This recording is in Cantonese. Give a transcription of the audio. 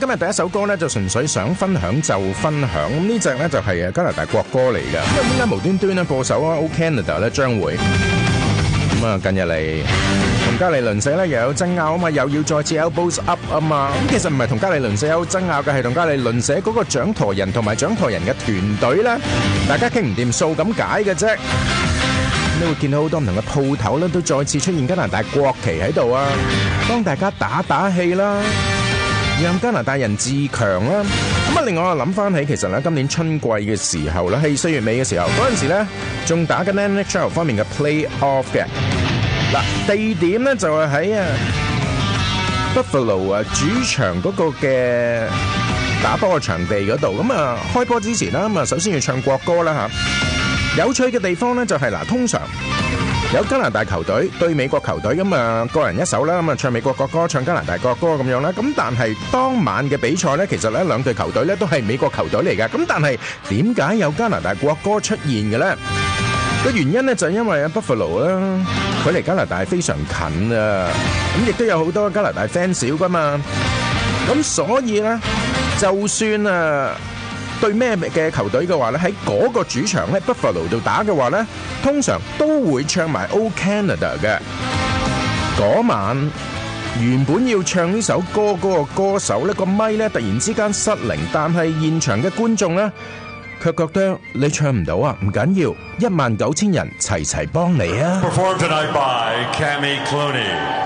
今日第一首歌咧就純粹想分享就分享，咁呢隻咧就係加拿大國歌嚟嘅。咁點解無端端咧播首啊 O Canada 咧將會咁啊？近日嚟同加利鄰舍咧又有爭拗啊嘛，又要再次 elbows up 啊嘛。咁其實唔係同加利鄰舍有爭拗嘅，係同加利鄰舍嗰個掌舵人同埋掌舵人嘅團隊咧，大家傾唔掂數咁解嘅啫。你會見到好多唔同嘅鋪頭咧，都再次出現加拿大國旗喺度啊，幫大家打氣啦，讓加拿大人自強啦。咁啊，另外我諗翻起，其實咧今年春季嘅時候咧，係4月尾嘅時候，嗰陣時咧仲打緊 NHL 方面嘅 Playoff 嘅。嗱，地點咧就係喺Buffalo 主場嗰個嘅打波嘅場地嗰度。咁啊，開波之前啦，咁啊首先要唱國歌啦嚇。有趣嘅地方咧就係嗱，通常有加拿大球隊對美國球隊，咁啊個人一首啦，咁啊唱美國國歌，唱加拿大國歌咁樣啦。咁但係當晚嘅比賽咧，其實咧兩隊球隊咧都係美國球隊嚟嘅。咁但係點解有加拿大國歌出現嘅咧？個原因咧就係因為Buffalo 啦，佢離加拿大非常近啊，咁亦都有好多加拿大 fans 噶嘛。咁所以咧，就算對咩嘅球隊嘅話咧，喺嗰個主場喺 Buffalo 度打嘅話咧，通常都會唱埋 O Canada 嘅。嗰晚原本要唱呢首歌嗰個歌手咧，個咪咧突然之間失靈，但係現場嘅觀眾咧卻覺得你唱唔到啊，唔緊要，19000人齊齊幫你啊！ Performed tonight by Cammy Clooney.